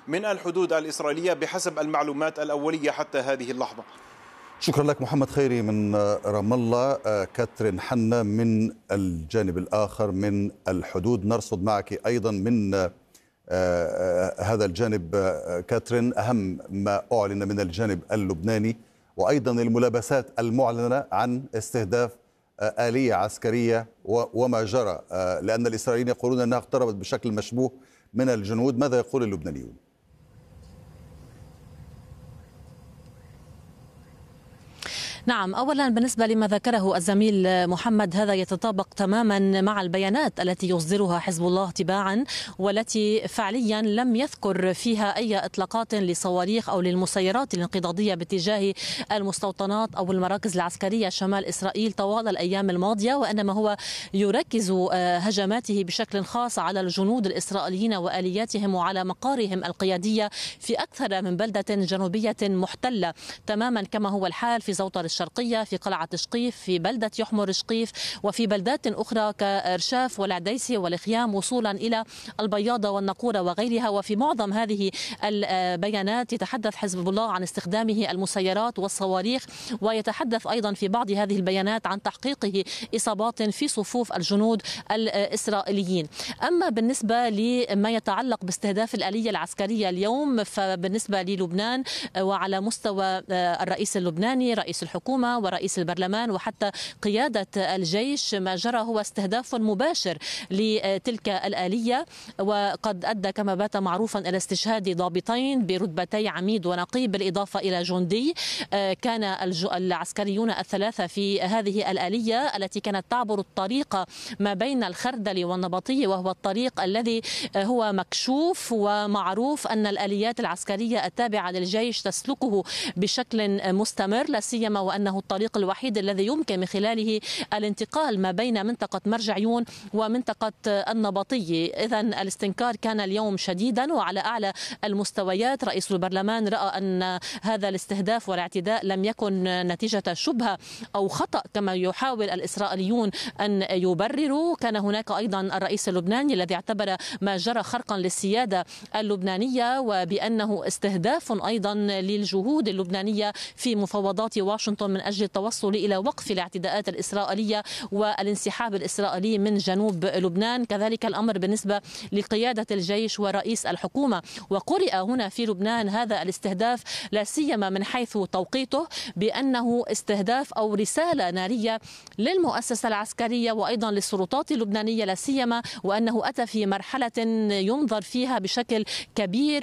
من الحدود الإسرائيلية بحسب المعلومات الأولية حتى هذه اللحظة. شكرا لك محمد خيري من رام الله. كاترين حنا من الجانب الآخر من الحدود، نرصد معك أيضا من هذا الجانب كاترين أهم ما أعلن من الجانب اللبناني، وأيضا الملابسات المعلنة عن استهداف آلية عسكرية وما جرى، لأن الإسرائيليين يقولون أنها اقتربت بشكل مشبوه من الجنود. ماذا يقول اللبنانيون؟ نعم، أولا بالنسبة لما ذكره الزميل محمد، هذا يتطابق تماما مع البيانات التي يصدرها حزب الله تباعا، والتي فعليا لم يذكر فيها أي إطلاقات لصواريخ أو للمسيرات الانقضاضية باتجاه المستوطنات أو المراكز العسكرية شمال إسرائيل طوال الأيام الماضية، وإنما هو يركز هجماته بشكل خاص على الجنود الإسرائيليين وآلياتهم وعلى مقارهم القيادية في أكثر من بلدة جنوبية محتلة، تماما كما هو الحال في زوطر الشرقية، في قلعة شقيف، في بلدة يحمر شقيف، وفي بلدات أخرى كإرشاف والعديسي والخيام، وصولا إلى البياضة والنقورة وغيرها. وفي معظم هذه البيانات يتحدث حزب الله عن استخدامه المسيرات والصواريخ، ويتحدث أيضا في بعض هذه البيانات عن تحقيقه إصابات في صفوف الجنود الإسرائيليين. أما بالنسبة لما يتعلق باستهداف الآلية العسكرية اليوم، فبالنسبة للبنان وعلى مستوى الرئيس اللبناني، رئيس الحكومة ورئيس البرلمان وحتى قيادة الجيش، ما جرى هو استهداف مباشر لتلك الآلية، وقد أدى كما بات معروفا إلى استشهاد ضابطين برتبتي عميد ونقيب، بالإضافة إلى جندي. كان العسكريون الثلاثة في هذه الآلية التي كانت تعبر الطريق ما بين الخردل والنبطية، وهو الطريق الذي هو مكشوف ومعروف أن الآليات العسكرية التابعة للجيش تسلكه بشكل مستمر، لا سيما وأنه الطريق الوحيد الذي يمكن من خلاله الانتقال ما بين منطقة مرج عيون ومنطقة النبطية. إذن الاستنكار كان اليوم شديدا وعلى أعلى المستويات. رئيس البرلمان رأى أن هذا الاستهداف والاعتداء لم يكن نتيجة شبهة أو خطأ كما يحاول الإسرائيليون أن يبرروا. كان هناك أيضا الرئيس اللبناني الذي اعتبر ما جرى خرقا للسيادة اللبنانية، وبأنه استهداف أيضا للجهود اللبنانية في مفاوضات واشنطن من أجل التوصل إلى وقف الاعتداءات الإسرائيلية والانسحاب الإسرائيلي من جنوب لبنان. كذلك الأمر بالنسبة لقيادة الجيش ورئيس الحكومة. وقرئ هنا في لبنان هذا الاستهداف لا سيما من حيث توقيته بأنه استهداف أو رسالة نارية للمؤسسة العسكرية وأيضا للسلطات اللبنانية، لا سيما وأنه أتى في مرحلة ينظر فيها بشكل كبير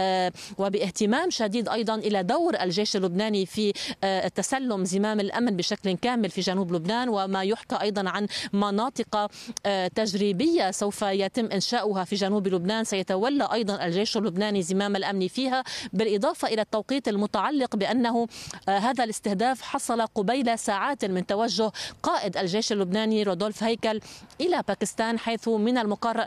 وباهتمام شديد أيضا إلى دور الجيش اللبناني في تسلم زمام الأمن بشكل كامل في جنوب لبنان، وما يحكى أيضا عن مناطق تجريبية سوف يتم إنشاؤها في جنوب لبنان سيتولى أيضا الجيش اللبناني زمام الأمن فيها، بالإضافة إلى التوقيت المتعلق بأنه هذا الاستهداف حصل قبيل ساعات من توجه قائد الجيش اللبناني رودولف هيكل إلى باكستان، حيث من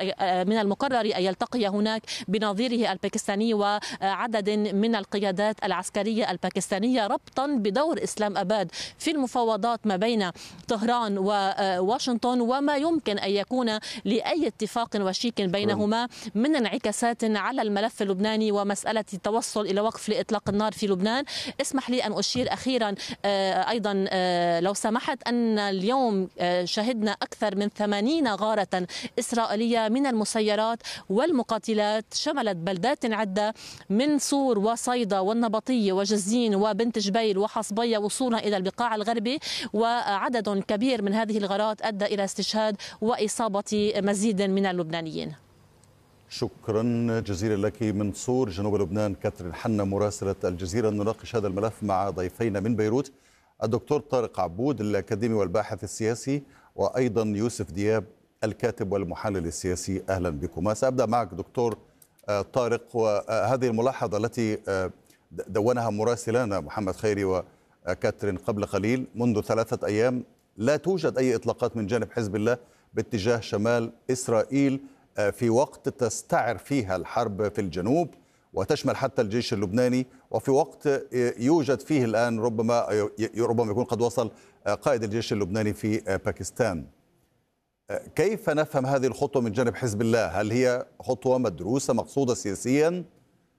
المقرر أن يلتقي هناك بنظيره الباكستاني وعدد من القيادات العسكرية الباكستانية، ربطا بدور إسلام أباد في المفاوضات ما بين طهران وواشنطن، وما يمكن أن يكون لأي اتفاق وشيك بينهما من انعكاسات على الملف اللبناني ومسألة التوصل إلى وقف لإطلاق النار في لبنان. اسمح لي أن أشير أخيرا أيضا لو سمحت أن اليوم شهدنا أكثر من 80 غارة إسرائيلية من المسيرات والمقاتلات، شملت بلدات عدة من صور وصيدا والنبطية وجزين وبنت جبيل وحصبية وصولا إلى البقاع الغربي، وعدد كبير من هذه الغارات أدى إلى استشهاد وإصابة مزيد من اللبنانيين. شكرا جزيلا لك من صور جنوب لبنان كاترين حنا مراسلة الجزيرة. نناقش هذا الملف مع ضيفينا من بيروت، الدكتور طارق عبود الأكاديمي والباحث السياسي، وأيضا يوسف دياب الكاتب والمحلل السياسي. أهلا بكم. سأبدأ معك دكتور طارق، وهذه الملاحظة التي دونها مراسلان محمد خيري وكاترين قبل قليل، منذ 3 أيام لا توجد أي إطلاقات من جانب حزب الله باتجاه شمال إسرائيل في وقت تستعر فيها الحرب في الجنوب وتشمل حتى الجيش اللبناني، وفي وقت يوجد فيه الآن ربما يكون قد وصل قائد الجيش اللبناني في باكستان. كيف نفهم هذه الخطوة من جانب حزب الله؟ هل هي خطوة مدروسة مقصودة سياسيا